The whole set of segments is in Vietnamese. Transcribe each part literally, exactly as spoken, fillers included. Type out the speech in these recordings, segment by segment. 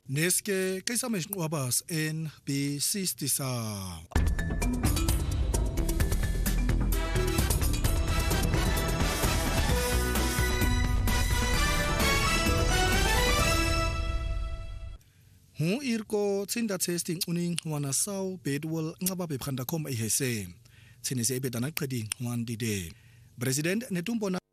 Neske kaisa mesh wabas N B sixty sa. Hu irko tsinda testing uning wana saw bedwol ngaba bekhanda khom ai hese. Tsinese bedana qhedi wan dide. President Netumbo na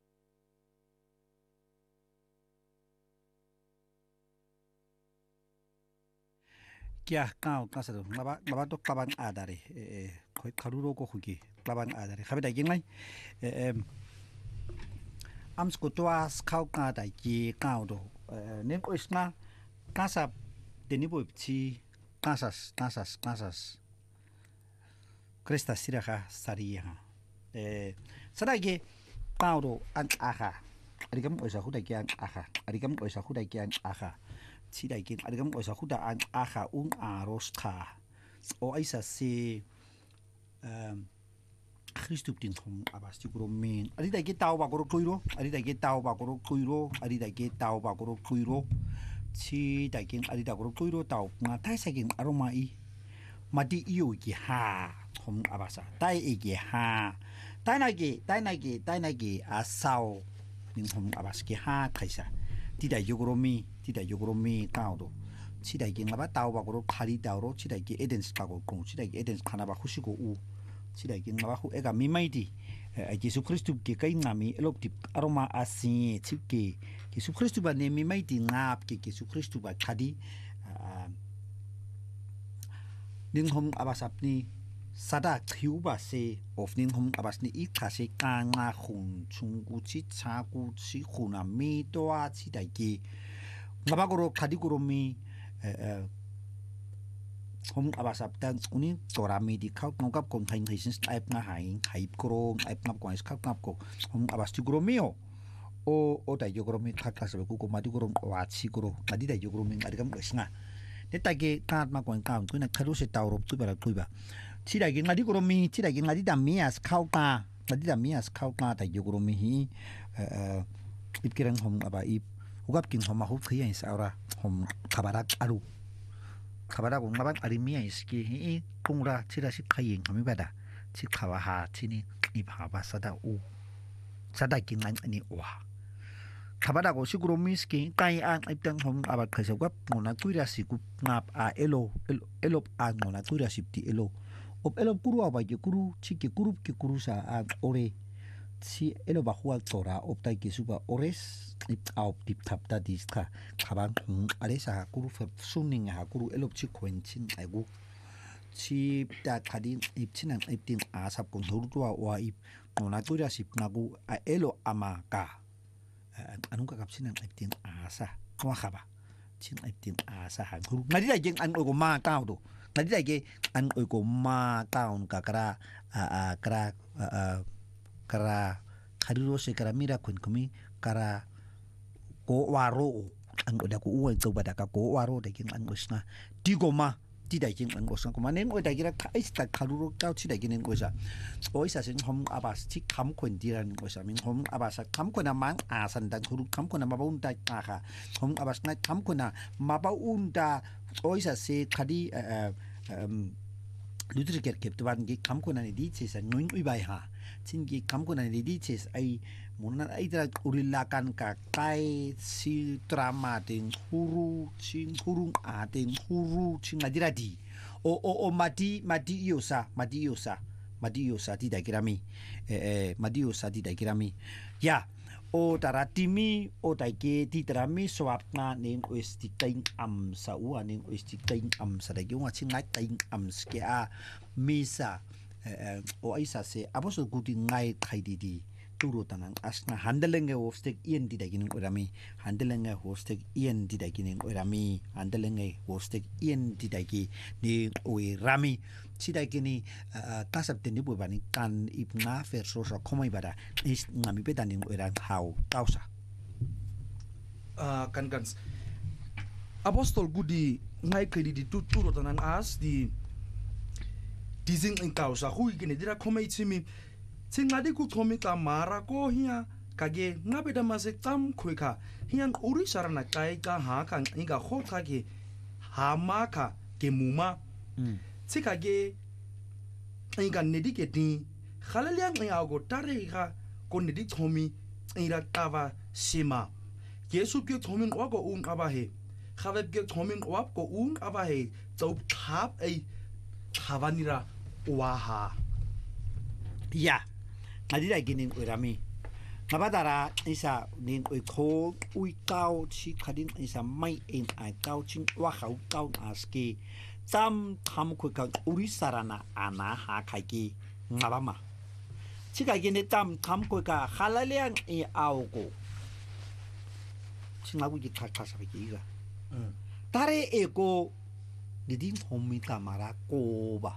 kia kau kasado ngaba ngaba to kabang adare eh khoi kharuro ko khugi kabang adare khabe dai gingai eh am skotwa skau ka dai ki kau do nen ko isna kasa tenibo chi kasas kasas kasas cresta siraha saria eh sadage kau do an aha arigam oisa huda ki an aha arigam oisa huda ki an aha chi dai kin arigam oisa huda an aha un aros kha o aisa se um Christu tin thom abas ti gro men ari dai ki taw ba gro kuiro ari dai ki taw ba gro kuiro ari dai ki taw ba gro kuiro chi dai kin ari da gro kuiro taw nga thai sa kin aroma i mati iyo ki ha thom abasa tai e ki ha tai na ki tai na ki tai na ki asao nin thom abas ki ha khaisa ti dai yogro mi ti dai yogro mi taw do chi dai kin ngaba taw ba gro khari taw ro chi dai ki edens ka go kong chi dai ki edens khana ba khushi go u chi dai kin ngaba khu ega mi mai di a Jesus Christu ki kai ngami elop tip aroma asin chi ki Jesus Christu ba ne mi mai di ngap ki Jesus Christu ba khadi ning hom abasap ni sada khiu ba se of ning hom abas ni i khase ka nga khun chungu chi cha ku chi khuna mi to a chi dai ki ngaba goro khadi goro mi hom abasap tan uni torami di khau ngap kon thain thain type nga hai hai kro type ngap ko is khap ngap ko hom abas ti goro mio o o dai goro mi kha kha sabe ku ko madi goro wa chi goro madi dai goro mi ngari kam isnga ne ta ge ka ma ko ka ku na kharu se taw rob tu bara tu ba chi dai ge ngadi goro mi chi dai ge ngadi da mi as khau ta ngadi da mi as khau ta dai goro mi hi eh ip kirang hom aba ip ugap king hom ma hu khia is aura hom khabara aru khabara ko ngabang arimia iski hi kungra chira si khayeng ami bada chi khawa ha chini i bhaba sada u sada king lan ani wa khabara ko siguro miski kai an iptang hom aba khasa gap ngona tuira si ku ngap a elo elo a ngona tuira sipti elo op elo kuru aba ge kuru chi ke kuru ke kuru sa a ore si elo ba hual tora op tai ke suba ores ip au tip tap ta diska khabang are sa kuru fer suning ha kuru elo chi kwenchin aigu chi ta khadin ip chinan ip tin a sap kon thur tua wa ip ngona tuira sip nagu a elo ama ka anung ka kapsinan ip tin a sa wa khaba chin ip tin a sa han kuru ngadi la jeng an ko ma ka do ngadi la ge an ko ma ka un ka kra a kra kara khariro se kara mira kun kumi kara ko waro ang oda ko uwan to bada ka ko waro da kin ang osna digoma ti da kin ang osna kuma nen oda gira ka ista kharuro ka ti da kin ang osa oisa sin hom abas ti kham kun diran osa min hom abas kham kun na mang asan dan huru kham kun na mabaun da ka kha hom abas na kham kun na mabaun da oisa se khadi um Luther ker kep tuan gi kam ko na ni di ches ngun ui bai ha chin gi kam ko na ni di ches ai mun na ai tra urilakan ka kai si trama ting huru chin hurung a ting huru chin adira di o o o mati mati yosa mati yosa mati yosa di da kirami eh eh mati yosa di da kirami ya o taratimi o taike ti trami swap na ning ois ti ting am sa u aning ois ti ting am sa da gyong chin ngai ting am ske a misa o aisa se aboso guti ngai khai di di turo tanang asna handelenge hostek ien di da ginin orami handelenge hostek ien di da ginin orami handelenge hostek ien di da gi ni oi rami sida gini kasap teni bu bani kan ipna verso so komai bada is ngami pedani oran hau kausa kan kan apostol gudi ngai kedi di tuturo tanan as di dizing in kausa hui gini dira komai chimi chingadi ku thomi ka mara ko hiya kage ngabe da mase tam khuika hian uri sarana kai ka ha kan inga khotha ge ha ma ka ke muma tsikage inga nedi ke tin khalaliang inga go tare ga ko nedi thomi ira tava sima yesu ke thomin wa go un aba he khabe ke thomin wa ko un aba he chau thap ai thavanira wa ha ya adira ginin urami ngabadara isa nin oi kho ui kau chi khadin isa mai en ai kau chin wa khau kau aski tam tham khu ka uri sarana ana ha khaki ngabama chika gine tam tham khu ka khalalian e augo chinagu ji thakha sa ki ga tare eko didin homi kamara ko ba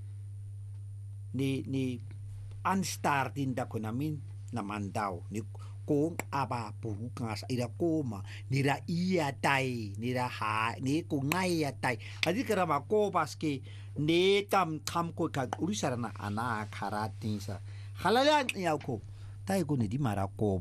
ni ni anstar din da konamin namandao ni kong aba purukas ira koma ni ra ia tai ni ra ha ni ko ngai ya tai adi karama ko paske ne tam tham ko ka urisarana ana kharatin sa halalan ya ko tai ko ni di mara ko